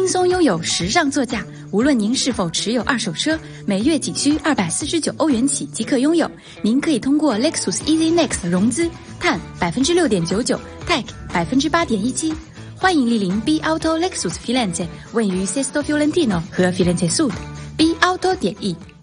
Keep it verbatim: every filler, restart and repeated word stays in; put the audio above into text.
松拥有时尚座驾，无论您是否持有二手车，每月仅需二百四十九欧元起即可拥有。您可以通过 Lexus Easy Next 融资，碳百分之六点九九 ，Tech 百分之八点一七。欢迎莅临 B Auto Lexus Firenze， 位于 Sesto Fiorentino 和 Firenze Sud。B Auto 点 E。